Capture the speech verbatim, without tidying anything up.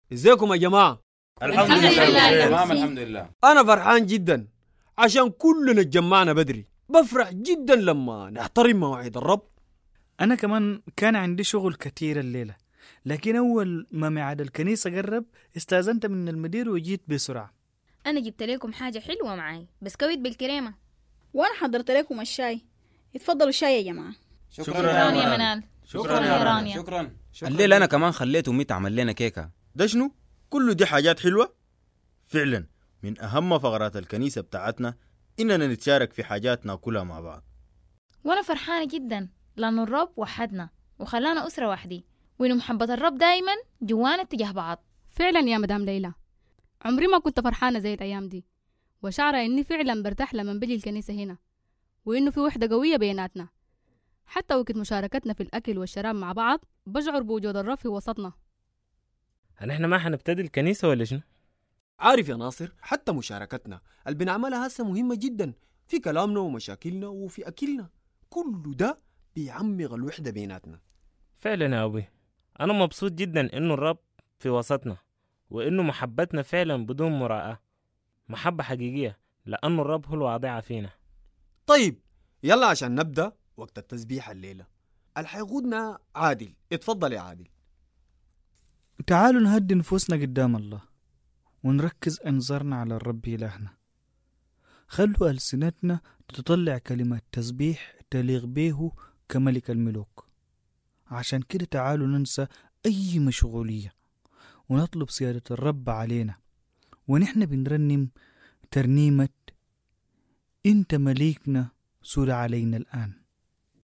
ازيكم يا جماعة؟ الحمد لله تمام الحمد لله. أنا فرحان جدا عشان كلنا اتجمعنا بدري. بفرح جدا لما نحترم مواعيد الرب. أنا كمان كان عندي شغل كتير الليلة، لكن أول ما ميعاد الكنيسة قرب استأذنت من المدير وجيت بسرعة. أنا جبت لكم حاجة حلوة معاي، بسكويت بالكريمة. وأنا حضرت لكم الشاي. اتفضلوا الشاي يا جماعة. شكرا, شكرا يا منال. شكرا يا رانيا. شكرا. الليلة أنا كمان خليت أمي تعمل لنا كيكة. ده شنو؟ كله دي حاجات حلوة؟ فعلا من أهم فقرات الكنيسة بتاعتنا إننا نتشارك في حاجات ناكلها مع بعض. وأنا فرحانة جدا لأنه الرب وحدنا وخلانا أسرة واحدة، وإنه محبة الرب دايما جوانا اتجاه بعض. فعلا يا مدام ليلى، عمري ما كنت فرحانة زي الأيام دي، وشعر إني فعلا برتاح لما بجي الكنيسة هنا، وإنه في وحدة قوية بيناتنا. حتى وقت مشاركتنا في الأكل والشراب مع بعض بشعر بوجود الرب في وسطنا. هل احنا ما حنبتدي الكنيسة ولا شنو؟ عارف يا ناصر، حتى مشاركتنا اللي بنعملها هسه مهمة جدا في كلامنا ومشاكلنا وفي أكلنا. كل ده بيعمق الوحدة بيناتنا. فعلا يا أبي، أنا مبسوط جدا إنه الرب في وسطنا، وإنه محبتنا فعلا بدون مراءة، محبة حقيقية، لأنه الرب هو الواضع فينا. طيب يلا عشان نبدأ وقت التسبيح الليلة. الحيقودنا عادل. اتفضل يا عادل. تعالوا نهدي نفوسنا قدام الله ونركز أنظارنا على الرب إلهنا. خلوا ألسنتنا تطلع كلمات تسبيح تليق به كملك الملوك. عشان كده تعالوا ننسى أي مشغولية ونطلب سيادة الرب علينا، ونحن بنرنم ترنيمة أنت مليكنا سور علينا الآن.